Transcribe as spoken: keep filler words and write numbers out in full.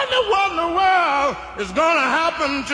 wonder what in the world is gonna happen